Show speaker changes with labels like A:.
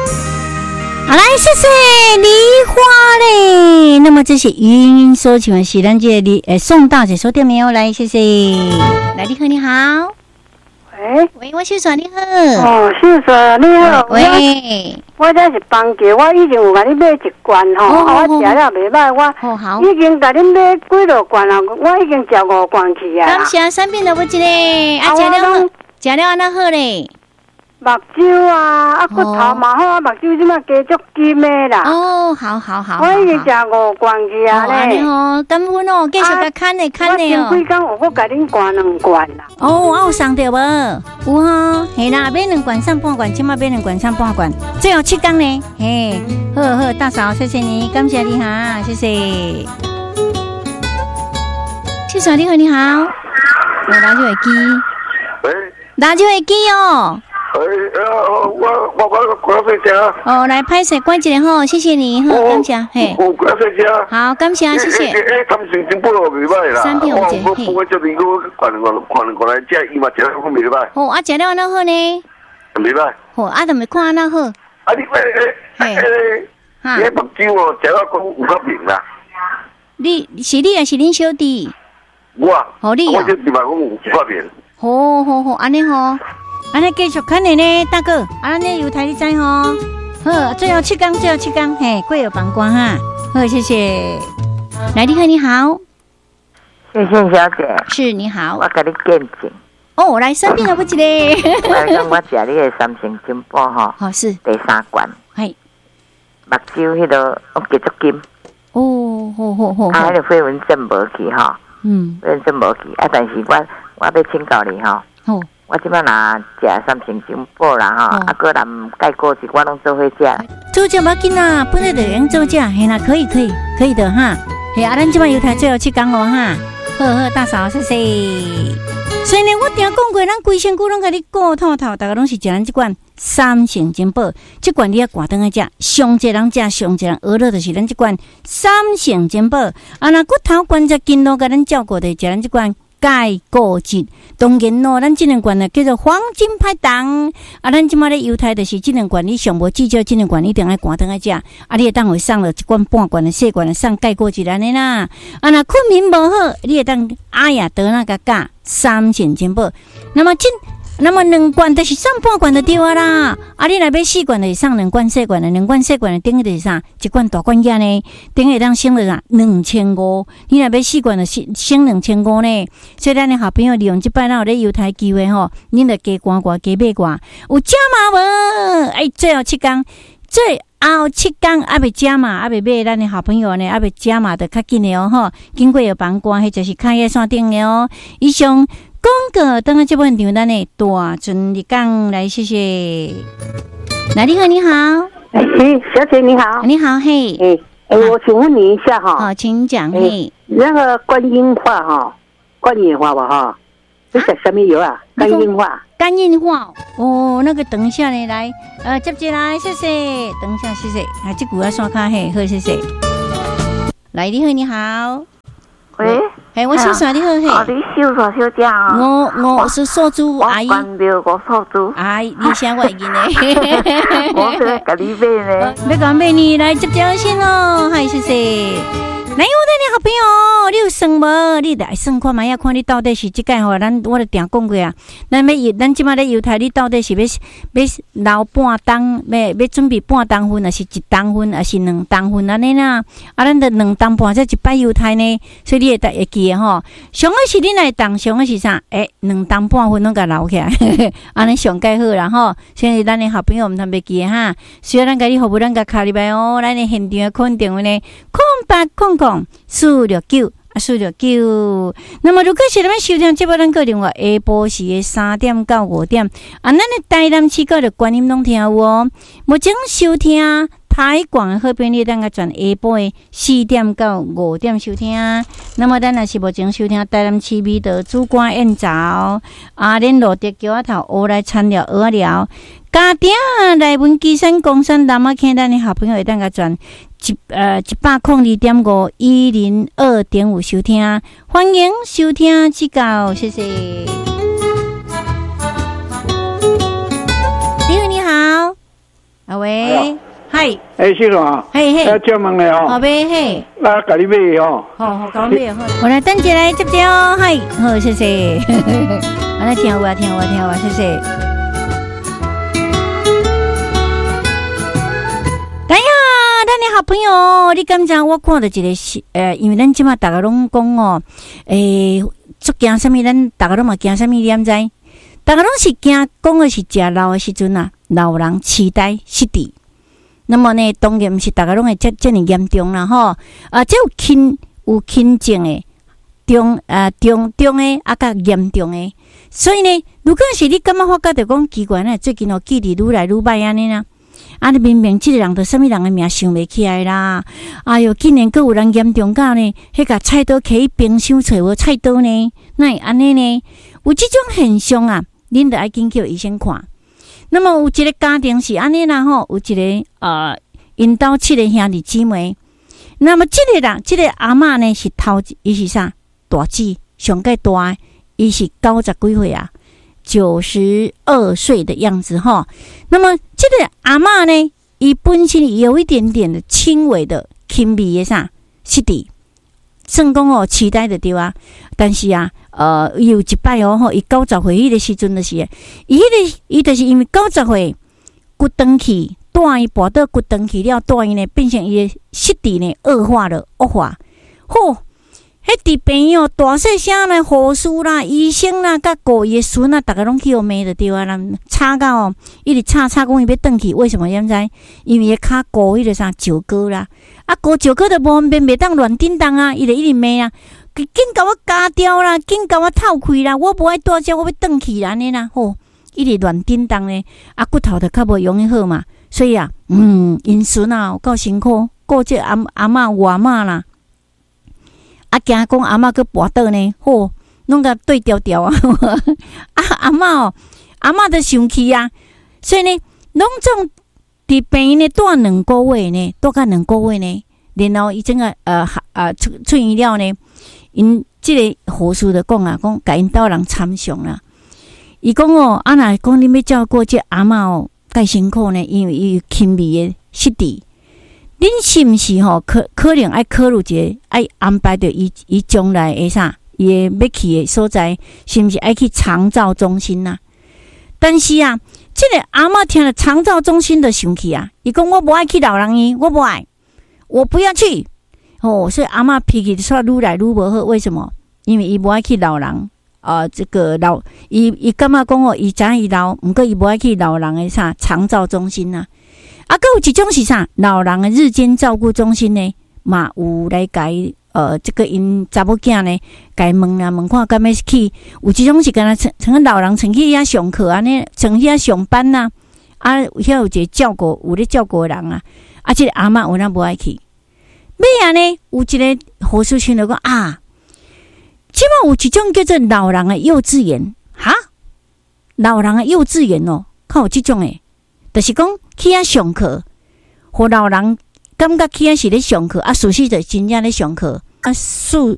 A: 好来，谢谢梨花嘞。那么这些语音说请问是咱这宋大姐说对没有？来，谢谢。来，你好，你好。喂，我秀爽你好。
B: 秀爽你好。
A: 喂，
B: 我这是邦杰，我已经有甲你买一罐吼，我食了袂歹，我
A: 好，
B: 已经甲你买几落罐了，我已经食5罐去啊。
A: 感谢产品的不一个，食了安那好咧。
B: 目睭啊，骨头嘛好，目睭即马加足金的啦。
A: 好。
B: 我已经食5罐去啊咧。
A: 安尼吼，感恩哦，继续甲看咧哦。
B: 我前几工有甲恁灌2罐啦。
A: 我有送到无？有吼，嘿啦，买2罐送半罐，起码买2罐送半罐，最后7工呢。嘿，好，大嫂，谢谢你，感谢你哈，谢谢。秀嫂你好，你好，我拿就会机。
C: 喂，
A: 拿就会机哦。
C: 我关睡觉。
A: 来拍摄关一下吼，谢谢你，好，感谢，嘿。
C: 我关睡觉。
A: 好，感谢，谢谢。
C: 他们心情不好袂歹啦。
A: 3片有一个，
C: 我叫你我看来食，伊嘛食得好袂歹。
A: 好，食了安那好呢？
C: 袂歹。
A: 好，就咪看安那好。
C: 你目睭哦，食到讲有发明啦。
A: 你还是恁小弟？
C: 我。
A: 你啊。
C: 我小弟嘛讲有发明。
A: 好，安尼吼。安尼继续看你呢，大哥。安尼油台你知吼？好，最后7工，嘿，贵有帮关哈。好，谢谢。来，你好。
D: 谢谢小姐。
A: 是，你好。
D: 我给你见证。
A: 来生病了不一个。
D: 我食你的三星金宝吼。
A: 好是。
D: 第3罐。
A: 系。
D: 目睭迄个我加足金。
A: 好。
D: 迄个飞蚊症无去吼。飞蚊症无去，但是我要请教你吼。
A: 好。
D: 我即摆若食三星金宝啦吼，个人钙果子我拢做伙食。
A: 做这无紧啦，本来就用做这，嘿啦，可以的哈。嘿，咱即摆油台最后7工哦哈。好，大嫂，谢谢。所以呢，我定讲过，咱规身躯拢甲你顾透透，大家拢是食咱即罐三星金宝，即罐你要挂灯来食，上济人食，上济人饿了就是咱即罐三星金宝。若骨头关节筋络甲咱照顾的，食咱即罐。钙果质，当然咯，咱这2罐呢叫做黄金拍档。咱即马咧犹太就是这2罐，你上无至少这2罐一定要关灯来食。你会当会送了1罐半罐的细罐的送钙果质安尼啦。若困眠无好，你会当呀得那个加3星金宝。那么2罐就是送半罐就对啊啦。你若要4罐就是送2罐细罐的，2罐细罐的等于就是啥？1罐大罐仔呢，等于当省了啥？2500。你若要4罐就省2500呢。所以咱的好朋友利用这摆咱有咧犹太机会吼，恁就加赶加买挂，有加码无？最后7工，未加码，未买咱的好朋友呢，未加码的较紧的哦吼。经过有帮关，迄就是开业线顶的哦。以上。广告等下这本场咱的大尊你讲来，谢谢。来，你好，
B: 小姐你好，
A: 你好，嘿，
B: 我请问你一下哈，
A: 好，请讲，嘿，
B: 那个观音花哈，观音花吧哈，这是什么油啊？观音花，
A: 那个等一下呢，来，接来，谢谢，等一下，谢谢，这股要刷卡嘿，好，谢谢。来，你好。喂，我秀爽你好嘿，
D: 你秀爽小姐哦，
A: 我是素珠阿姨，
D: 我素珠
A: 阿姨，你想我已经呢，
D: 我是甲你买呢，
A: 要甲买你来接条先哦，嗨，谢谢。来，我的好朋友，你有算无？你来算看嘛，要看你到底是即个吼，我就定讲过啊。咱即马咧犹太，你到底是要留半当，要准备半当份，还是1当份，还是2当份安尼啦？咱就2当半，这一摆犹太呢，所以你会记诶吼。上个是你来当，上个是啥？2当半份拢甲留起来，安尼上介好啦吼。所以咱的好朋友毋通袂记哈。需要咱甲你服务，咱甲卡入来哦。咱的现场的空电话呢，0800-469-469。那么如果是咱们收听节目，咱个电话下晡时的3点到5点，咱的台南市个的观音拢听有哦。目前收听台广的好朋友，咱个转下晡的4点到5点收听。那么咱若是目前收听台南市美的主管宴早，恁路德桥仔头学来参聊蚵仔寮。家庭来文基山公山南马坑，咱的好朋友会当个转102.51025收听，欢迎收听指教，谢谢。你好，喂， 嘿，
E: 是个
A: 嘿嘿，
E: 要叫问的哦，
A: 好呗嘿，
E: 那给你买哦，
A: 好，搞买好，我来等一下来接接哦，嘿，好，谢谢，我来听我，谢谢。哎呀，咱的好朋友，你敢知我看到一个因为咱即马大家拢讲哦，做惊啥物？咱大家拢嘛惊啥物？你知？大家拢是惊讲的是食老的时阵啊，老人痴呆失智。那么呢，当然毋是大家拢会这么严重啦吼。这有轻症的、中的啊，甲严重的。所以呢，如果是你感觉发觉着讲奇怪呢，最近哦记忆愈来愈歹安尼啦。你明明即个人着啥物人的名想袂起来啦。哎哟，竟然阁有人严重到呢，迄个菜刀摕去冰箱找无菜刀呢？哪会安尼呢？有即种现象啊，恁着爱紧叫医生看。那么有一个家庭是安尼啦吼，有一个因兜7个兄弟姊妹。那么这个阿嬷呢是伊是啥？大姊上介大，伊是90几岁啊，92岁的样子哈。那么这个阿嬷呢，伊本身有一点点的轻微的轻微的啥失智，算讲痴呆的对啊。但是啊，有一摆吼，伊90岁迄个时阵就是，伊就是因为90岁骨断去，带伊跋倒骨断去了，带伊呢变成伊的失智呢恶化。吼，迄伫病院大细声呢，护士啦、医生啦、甲顾伊的孙啊，逐个拢去互骂就对啊啦，吵到一直吵讲伊要转去，为什么？你知？因为伊骹顾迄个啥石膏啦，顾石膏就无方便，袂当乱叮当啊，伊就一直骂啊。紧甲我加掉啦，紧甲我透开啦！我无爱住遮，我要转去啦，安尼啦，吼，一直乱叮当呢，骨头就较无容易好嘛。所以啊，因孙啊有够辛苦，顾这阿嬷有阿嬷啦，惊讲阿嬷去跋倒呢，吼，拢甲对调调啊！阿嬷就生气啊，所以呢，拢总伫病院呢住2个月呢，住到2个月呢，然后伊整个出院了呢。因即个护士就讲啊，讲甲因兜人参详啦。伊讲若讲你要照顾这阿嬷介辛苦呢，因为伊有轻微的失智。恁是毋是可能爱考虑一个，爱安排着伊将来的啥，伊要去的所在，是毋是爱去长照中心啊？但是啊，即个阿嬷听了长照中心就生气啊！伊讲我无爱去老人院，我不爱，我不要去。所以阿嬷脾气煞愈来愈无好，为什么？因为伊无爱去老人，这个伊感觉讲伊知伊老，毋过伊无爱去老人的啥长照中心啊。还有一种是啥？老人的日间照顾中心呢，嘛有来改这个因查某囝呢，改问看敢要去？有一种是敢若像老人曾去遐上课安尼，曾去遐上班呐，遐有一个照顾，有咧照顾人啊，这个阿嬷有哪无爱去？尾啊呢，有一个护士群就讲即马有一种叫做老人的幼稚园，老人的幼稚园较有即种诶，就是讲去遐上课，互老人感觉去遐是咧上课，事实就真正咧上课，